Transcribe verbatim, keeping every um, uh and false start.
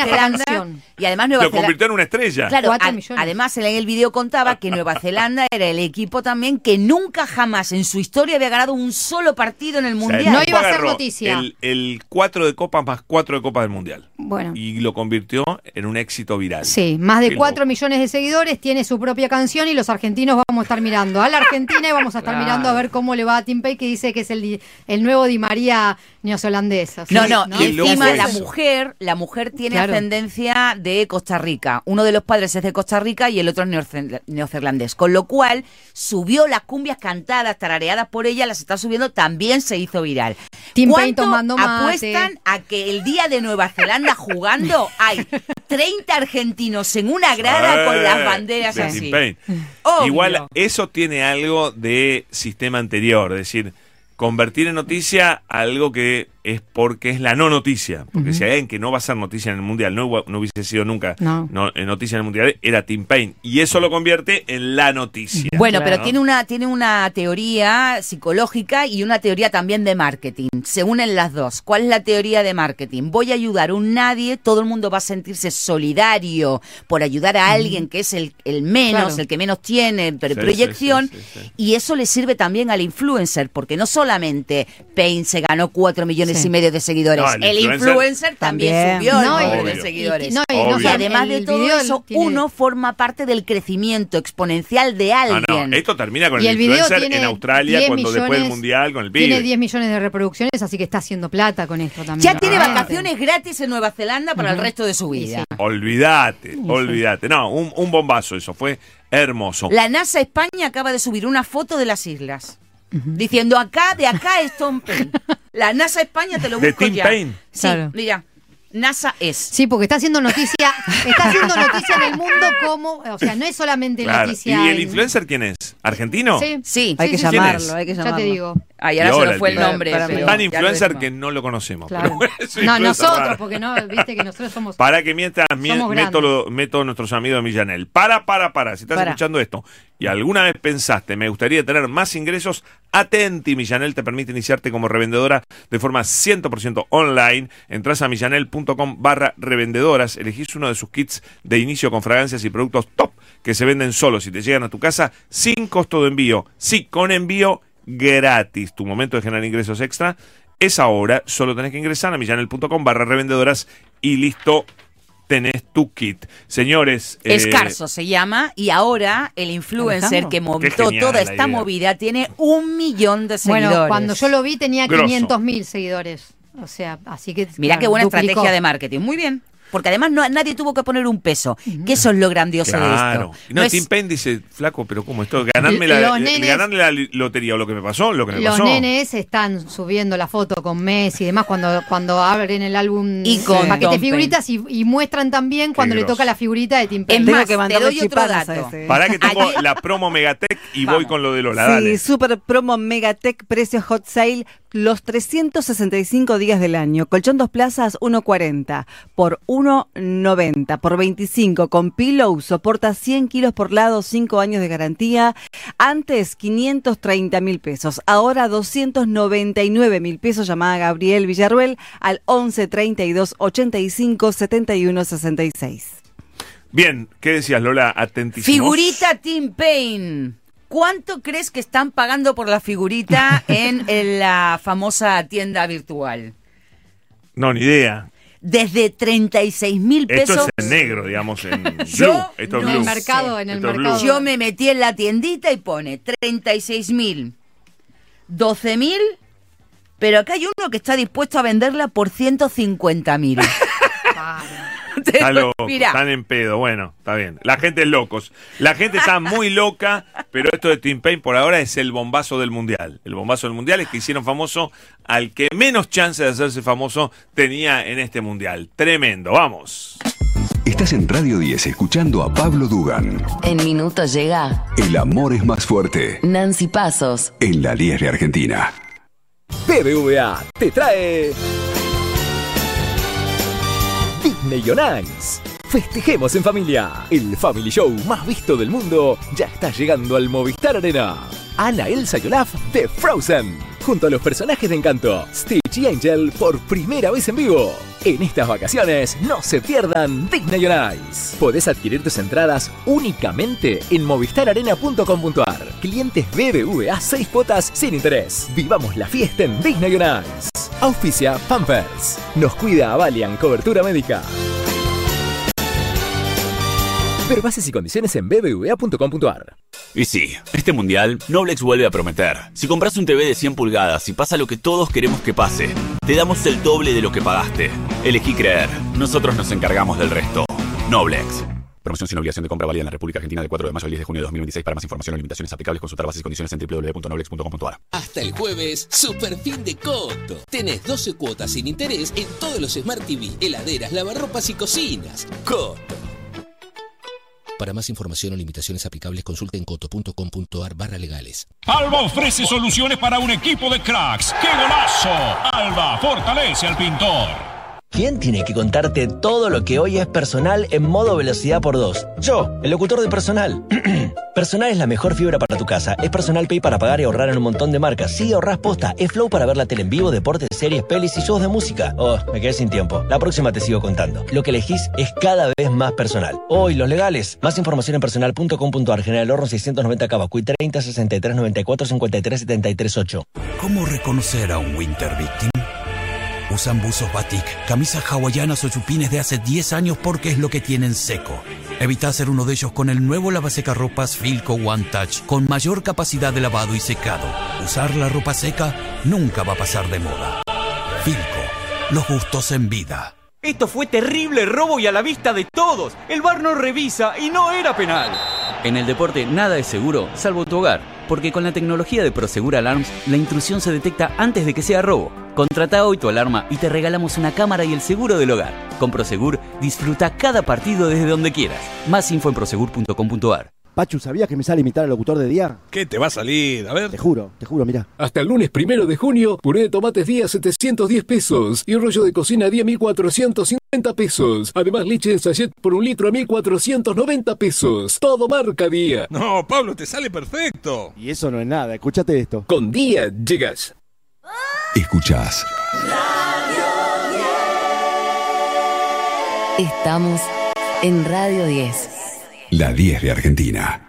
Zelanda, y además Nueva Lo Zelanda convirtió en una estrella. Claro, a, además en el vídeo contaba que Nueva Zelanda era el equipo también que nunca jamás en su historia había ganado un solo partido en el Mundial. O sea, no iba a ser noticia. El, el cuatro de copas más cuatro de copas del Mundial. Bueno. Y lo convirtió en un éxito viral. Sí, más de Qué cuatro loco. millones de seguidores, tiene su propia canción y los argentinos vamos a estar mirando a la Argentina y vamos a estar Claro. mirando a ver cómo le va a Tim Payne, que dice que es el, el nuevo Di María neozelandesa. ¿Sí? No, no, Qué y loco encima es. la mujer, la mujer tiene Claro. ascendencia de Costa Rica. Uno de los padres es de Costa Rica y el otro es neoze- neozelandés. Con lo cual, subió las cumbias cantadas, tarareadas por ella, las está subiendo, también se hizo viral. Tim Payne ¿Cuánto tomando mate? apuestan a que el día de Nueva Zelanda jugando hay treinta argentinos en una grada con las banderas de así? Tim Payne. Obvio. Igual eso tiene algo de sistema anterior, es decir, convertir en noticia algo que es porque es la no noticia. Porque Ujú. si hay alguien que no va a ser noticia en el Mundial, no, no hubiese sido nunca No. no, eh, noticia en el Mundial, era Tim Payne. Y eso lo convierte en la noticia. Bueno, Claro. pero tiene una, tiene una teoría psicológica y una teoría también de marketing. Se unen las dos. ¿Cuál es la teoría de marketing? Voy a ayudar a un nadie, todo el mundo va a sentirse solidario por ayudar a alguien que es el, el menos, Claro. el que menos tiene, pero Sí, proyección. sí, sí, sí, sí. Y eso le sirve también al influencer, porque no solamente Payne se ganó cuatro millones Sí. y medio de seguidores, No, el el influencer influencer también, también. subió el No, número y- de seguidores. y- no, y no Y Obvio. además de el todo video eso, tiene- uno forma parte del crecimiento exponencial de Ah, alguien. no, esto termina con Y el, el video influencer tiene en Australia diez cuando después del millones, Mundial con el Tiene pibe. diez millones de reproducciones, así que está haciendo plata con esto también. Ya tiene Ah. vacaciones gratis en Nueva Zelanda para el resto de su Y vida. sí. Olvídate, olvídate. No, un, un bombazo eso, fue hermoso. La NASA España acaba de subir una foto de las islas. Diciendo acá, de acá es Tom Payne. La NASA España te lo ¿De busco Tim ya. Payne? Sí, Claro. mira. NASA es. Sí, porque está haciendo noticia, está haciendo noticia en el mundo como, o sea, no es solamente Claro. ¿Y noticia. el en- influencer quién es? ¿Argentino? Sí, Sí. Hay que sí, sí, llamarlo, sí. hay que ya llamarlo. te digo. Ay, Y ahora se ahora nos fue el tiene- nombre. para- pero Tan ya influencer lo que decimos. no lo conocemos. Claro. pero es un No, influencer nosotros, raro. porque no, viste que nosotros somos. Para que mientras mi- Somos meto, grandes. lo- meto nuestros amigos de Millanel. Para, para, para. Si estás Para. escuchando esto y alguna vez pensaste, me gustaría tener más ingresos, atenti. Millanel te permite iniciarte como revendedora de forma cien por ciento online. Entrás a millanel.com barra revendedoras. Elegís uno de sus kits de inicio con fragancias y productos top que se venden solos y te llegan a tu casa sin costo de envío. Sí, con envío gratis. Tu momento de generar ingresos extra es ahora. Solo tenés que ingresar a millanel.com barra revendedoras y listo, tenés tu kit. Señores, eh, Escarzo se llama y ahora el influencer Alejandro. que Qué montó genial toda la esta idea. movida tiene un millón de seguidores. Bueno, cuando yo lo vi tenía Grosso. quinientos mil seguidores. O sea, así que. Mirá claro, qué buena duplicó. estrategia de marketing. Muy bien. Porque además no, nadie tuvo que poner un peso. Que eso es lo grandioso claro. de esto. No, es- Tim Payne dice, flaco, pero ¿cómo esto? Ganarme la, Los eh, nenes- ganarle la li- lotería o lo que me pasó, lo que me Los pasó. nenes están subiendo la foto con Messi y demás cuando, cuando abren el álbum Y con el paquete Tom de figuritas y, y muestran también cuando le grosso. toca la figurita de Tim Es Payne. Tengo más, que te mandarle doy otro chipadas a dato. ese. Pará que tengo Ayer- la promo Megatech y Vamos. voy con lo de Lola, dale. Sí, super promo Megatech, precio hot sale, los trescientos sesenta y cinco días del año. Colchón dos plazas, uno cuarenta por uno noventa, por veinticinco, con pillow, soporta cien kilos por lado, cinco años de garantía. Antes, quinientos treinta mil pesos. Ahora, doscientos noventa y nueve mil pesos. Llamada a Gabriel Villarruel al once treinta y dos ochenta y cinco setenta y uno sesenta y seis. Bien, ¿qué decías, Lola? Atentísimos. Figurita Tim Payne. ¿Cuánto crees que están pagando por la figurita en, en la famosa tienda virtual? No, ni idea. Desde treinta y seis mil pesos. Esto es en negro, digamos, en blue. Yo Esto es no blue. En el mercado, en el Esto es mercado. blue. Yo me metí en la tiendita y pone treinta y seis mil, doce mil, pero acá hay uno que está dispuesto a venderla por ciento cincuenta mil. Está loco, Mira, están en pedo. Bueno, está bien. La gente es locos. La gente está muy loca, pero esto de Tim Payne por ahora es el bombazo del mundial. El bombazo del mundial es que hicieron famoso al que menos chance de hacerse famoso tenía en este mundial. Tremendo, vamos. Estás en Radio diez escuchando a Pablo Dugan. En minutos llega El amor es más fuerte Nancy Pasos. en la diez de Argentina. B B V A te trae Disney on Ice. Festejemos en familia. El Family Show más visto del mundo ya está llegando al Movistar Arena. Anna, Elsa y Olaf de Frozen, junto a los personajes de Encanto, Stitch y Angel por primera vez en vivo. En estas vacaciones no se pierdan Disney on Ice. Podés adquirir tus entradas únicamente en movistar arena punto com punto ar. Clientes B B V A seis cuotas sin interés. Vivamos la fiesta en Disney on Ice. Auspicia Pampers. Nos cuida Avalian Cobertura Médica. Ver bases y condiciones en b b v a punto com punto ar. Y sí, este mundial, Noblex vuelve a prometer. Si compras un T V de cien pulgadas y pasa lo que todos queremos que pase, te damos el doble de lo que pagaste. Elegí creer. Nosotros nos encargamos del resto. Noblex. Promoción sin obligación de compra válida en la República Argentina del cuatro de mayo al diez de junio de dos mil veintiséis. Para más información o limitaciones aplicables, consultar bases y condiciones en w w w punto noblex punto com punto ar. Hasta el jueves, super fin de Coto. Tenés doce cuotas sin interés en todos los Smart T V, heladeras, lavarropas y cocinas. Coto. Para más información o limitaciones aplicables, consulten coto punto com punto ar barra legales. Alba ofrece soluciones para un equipo de cracks. ¡Qué golazo! Alba fortalece al pintor. ¿Quién tiene que contarte todo lo que hoy es Personal en modo velocidad por dos? Yo, el locutor de Personal. Personal es la mejor fibra para tu casa. Es Personal Pay para pagar y ahorrar en un montón de marcas. Sí, ahorrás posta. Es Flow para ver la tele en vivo, deportes, series, pelis y shows de música. Oh, me quedé sin tiempo. La próxima te sigo contando. Lo que elegís es cada vez más personal. Hoy, oh, los legales. Más información en personal punto com punto ar. General Horno seiscientos noventa Cavacuy treinta sesenta y tres noventa y cuatro cincuenta y tres setenta y tres ocho. ¿Cómo reconocer a un Winter Victim? Usan buzos batik, camisas hawaianas o chupines de hace diez años porque es lo que tienen seco. Evita ser uno de ellos con el nuevo lavasecarropas Filco One Touch con mayor capacidad de lavado y secado. Usar la ropa seca nunca va a pasar de moda. Filco, los gustos en vida. Esto fue terrible robo y a la vista de todos. El V A R no revisa y no era penal. En el deporte nada es seguro, salvo tu hogar. Porque con la tecnología de Prosegur Alarms, la intrusión se detecta antes de que sea robo. Contrata hoy tu alarma y te regalamos una cámara y el seguro del hogar. Con Prosegur, disfruta cada partido desde donde quieras. Más info en prosegur punto com punto ar. Pachu, ¿sabías que me sale imitar al locutor de día? ¿Qué te va a salir? A ver. Te juro, te juro, mirá. Hasta el lunes primero de junio, puré de tomates día setecientos diez pesos y rollo de cocina día mil cuatrocientos cincuenta pesos. Además, leche en sachet por un litro a mil cuatrocientos noventa pesos. Todo marca Día. No, Pablo, te sale perfecto. Y eso no es nada, escúchate esto. Con Día llegas. Escuchás. Estamos en Radio diez. La diez de Argentina.